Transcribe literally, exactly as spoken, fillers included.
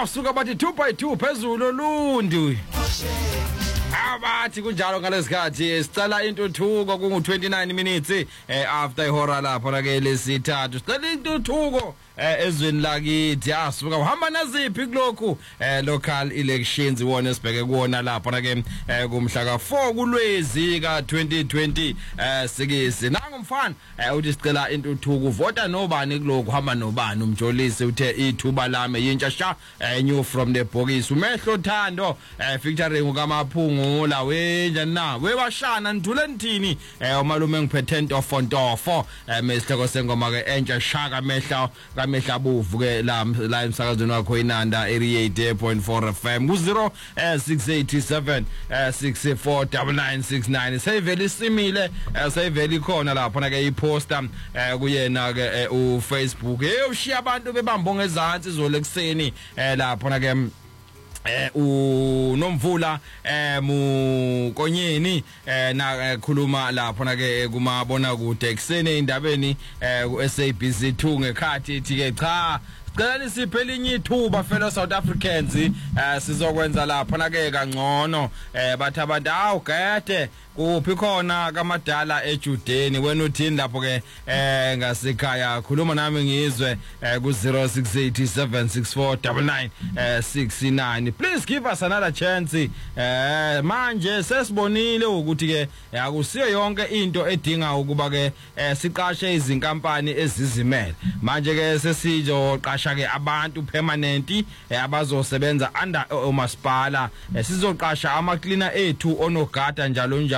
Asuka bathi two by two phezulu lundi. Abathi kunjalo ngalesikhathi sicela intuthuko kungu twenty-nine minutes eh after ihora lapho na ke lesithathu sicela intuthuko eh ezweni lakithi asuka uhamba naziphi kulokhu eh local elections wona sibheke kuona lapho na ke kumhla ka four kulwezi ka twenty twenty eh sikisi nangu mfana eh uthi sicela intuthuko vota nobani kulokhu hamba nobani umjolisi uthe ithuba lami yintsha sha new from the box umehlo thando eh featuring ukamaphungu la wenja na webashana nithule nithini eh umalume ngiphethe ntofo ntofo eh mesihloko sengoma ke entsha shaka mehla kamehla buvu ke la la emsakazweni wakho inanda eighty-eight point four F M ku zero six eight seven six four nine nine six nine seveli simile seveli khona lapho na ke iposter kuyena ke u Facebook hey ushiya abantu bebambo ngezantsi izolekuseni lapho na ke eh unomvula eh mukonyeni eh na khuluma lapho na ke kumabona kude eksene indabeni eh ku S A B C two ngekhathi ithi ke cha Sicela siphele inye ithuba fellow South Africans eh sizokwenza lapha na ke kangcono eh bathi abantu awugede kuphi khona kamadala eJudeni wena uthini lapho ke eh ngasekhaya khuluma nami ngizwe ku zero six eight seven six four nine nine six nine please give us another chance eh manje sesibonile ukuthi ke akusiyo yonke into edinga ukuba ke siqashe izinkampani ezizimele manje ke sesizoqasha ke abantu permanent abazosebenza under umasipala sizoqasha ama cleaner ethu onogada njalo njalo